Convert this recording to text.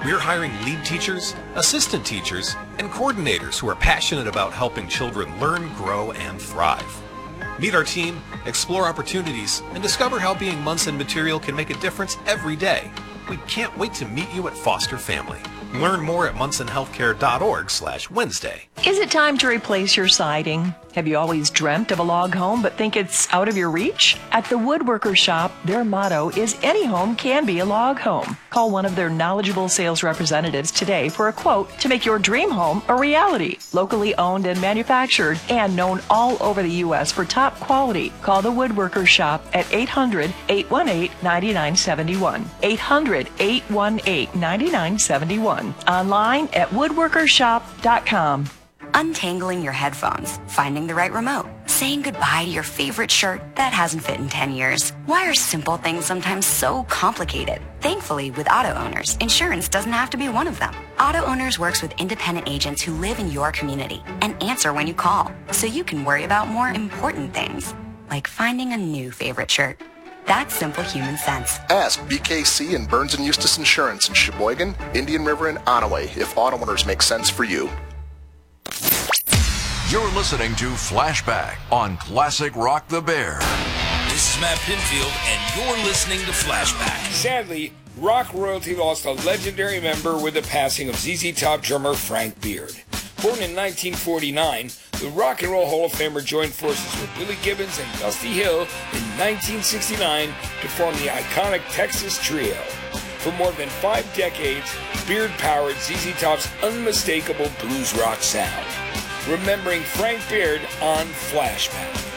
We're hiring lead teachers, assistant teachers, and coordinators who are passionate about helping children learn, grow, and thrive. Meet our team, explore opportunities, and discover how being Munson Material can make a difference every day. We can't wait to meet you at Foster Family. Learn more at munsonhealthcare.org/Wednesday. Is it time to replace your siding? Have you always dreamt of a log home but think it's out of your reach? At the Woodworker Shop, their motto is any home can be a log home. Call one of their knowledgeable sales representatives today for a quote to make your dream home a reality. Locally owned and manufactured and known all over the U.S. for top quality. Call the Woodworker Shop at 800-818-9971. 800-818-9971. Online at woodworkershop.com. Untangling your headphones, finding the right remote, saying goodbye to your favorite shirt that hasn't fit in 10 years. Why are simple things sometimes so complicated? Thankfully, with Auto Owners, insurance doesn't have to be one of them. Auto Owners works with independent agents who live in your community and answer when you call, so you can worry about more important things, like finding a new favorite shirt. That's simple human sense. Ask BKC and Burns & Eustace Insurance in Sheboygan, Indian River, and Onaway if Auto Owners make sense for you. You're listening to Flashback on Classic Rock the Bear. This is Matt Pinfield, and you're listening to Flashback. Sadly, rock royalty lost a legendary member with the passing of ZZ Top drummer Frank Beard. Born in 1949, the Rock and Roll Hall of Famer joined forces with Billy Gibbons and Dusty Hill in 1969 to form the iconic Texas Trio. For more than 5 decades, Beard powered ZZ Top's unmistakable blues rock sound. Remembering Frank Beard on Flashback.